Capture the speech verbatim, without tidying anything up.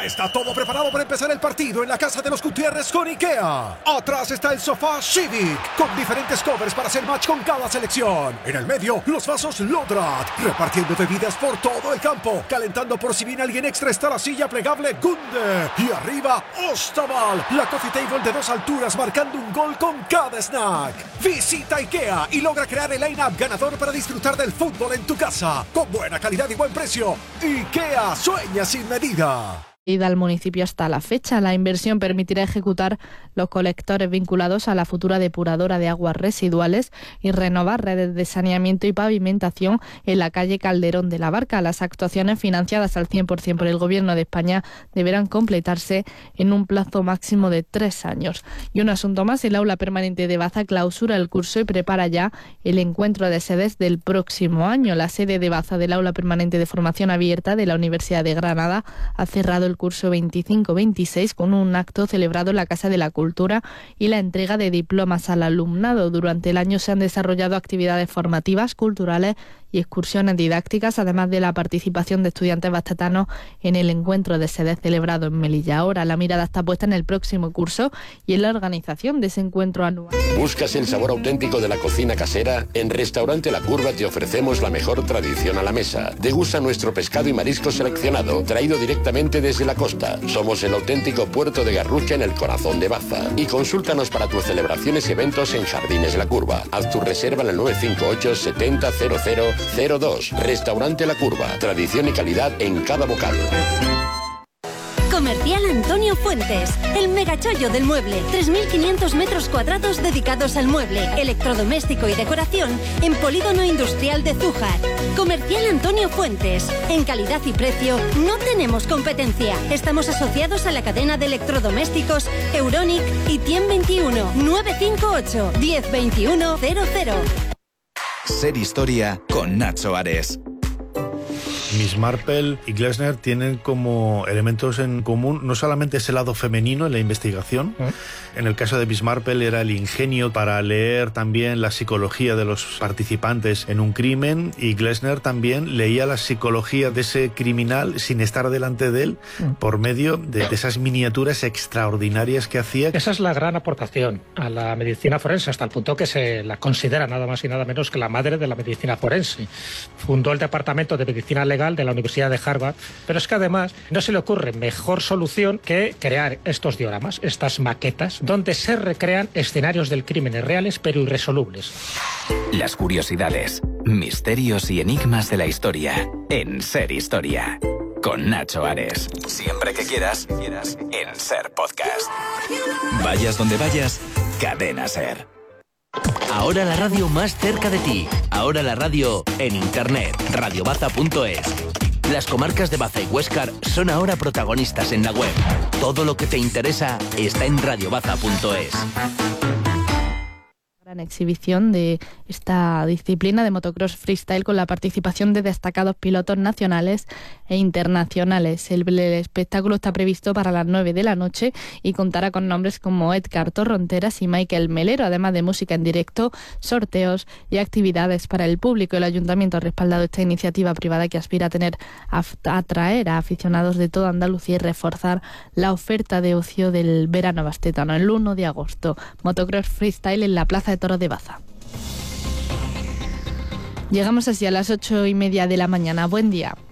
Ya está todo preparado para empezar el partido en la casa de los Gutiérrez con IKEA. Atrás está el sofá Civic, con diferentes covers para hacer match con cada selección. En el medio, los vasos Lodrat, repartiendo bebidas por todo el campo. Calentando por si viene alguien extra está la silla plegable Gunde. Y arriba, Ostaval, la coffee table de dos alturas marcando un gol con cada snack. Visita IKEA y logra crear el line-up ganador para disfrutar del fútbol en tu casa. Con buena calidad y buen precio. IKEA, sueña sin medida. Ida al municipio hasta la fecha. La inversión permitirá ejecutar los colectores vinculados a la futura depuradora de aguas residuales y renovar redes de saneamiento y pavimentación en la calle Calderón de la Barca. Las actuaciones financiadas al cien por ciento por el Gobierno de España deberán completarse en un plazo máximo de tres años. Y un asunto más, el aula permanente de Baza clausura el curso y prepara ya el encuentro de sedes del próximo año. La sede de Baza del aula permanente de formación abierta de la Universidad de Granada ha cerrado el el curso veinticinco veintiséis con un acto celebrado en la Casa de la Cultura y la entrega de diplomas al alumnado. Durante el año se han desarrollado actividades formativas, culturales y excursiones didácticas, además de la participación de estudiantes bastetanos en el encuentro de sedes celebrado en Melilla. Ahora la mirada está puesta en el próximo curso y en la organización de ese encuentro anual. ¿Buscas el sabor auténtico de la cocina casera? En Restaurante La Curva te ofrecemos la mejor tradición a la mesa. Degusta nuestro pescado y marisco seleccionado, traído directamente desde la costa. Somos el auténtico puerto de Garrucha en el corazón de Baza. Y consúltanos para tus celebraciones y eventos en Jardines La Curva. Haz tu reserva en el nueve cinco ocho setenta cero cero cero dos. Restaurante La Curva. Tradición y calidad en cada bocado. Comercial Antonio Fuentes, el megachollo del mueble. tres mil quinientos metros cuadrados dedicados al mueble, electrodoméstico y decoración en Polígono Industrial de Zújar. Comercial Antonio Fuentes. En calidad y precio no tenemos competencia. Estamos asociados a la cadena de electrodomésticos Euronic y Tiem veintiuno. nueve cinco ocho, diez veintiuno cero cero. Ser Historia con Nacho Ares. Miss Marple y Glessner tienen como elementos en común no solamente ese lado femenino en la investigación. ¿Eh? En el caso de Miss Marple era el ingenio para leer también la psicología de los participantes en un crimen, y Glessner también leía la psicología de ese criminal sin estar delante de él, ¿Eh? por medio de, de esas miniaturas extraordinarias que hacía. Esa es la gran aportación a la medicina forense, hasta el punto que se la considera nada más y nada menos que la madre de la medicina forense. Fundó el Departamento de Medicina Legal de la Universidad de Harvard, pero es que además no se le ocurre mejor solución que crear estos dioramas, estas maquetas, donde se recrean escenarios del crimen reales pero irresolubles. Las curiosidades, misterios y enigmas de la historia en Ser Historia. Con Nacho Ares. Siempre que quieras, quieras en Ser Podcast. Vayas donde vayas, Cadena Ser. Ahora la radio más cerca de ti. Ahora la radio en internet, radio baza punto es. Las comarcas de Baza y Huéscar son ahora protagonistas en la web. Todo lo que te interesa está en radio baza punto es. Gran exhibición de esta disciplina de motocross freestyle con la participación de destacados pilotos nacionales e internacionales. El, el espectáculo está previsto para las nueve de la noche y contará con nombres como Edgar Torronteras y Michael Melero, además de música en directo, sorteos y actividades para el público. El Ayuntamiento ha respaldado esta iniciativa privada que aspira a tener a atraer a aficionados de toda Andalucía y reforzar la oferta de ocio del verano bastetano. El uno de agosto, motocross freestyle en la Plaza de Toros de Baza. Llegamos así a las ocho y media de la mañana. Buen día.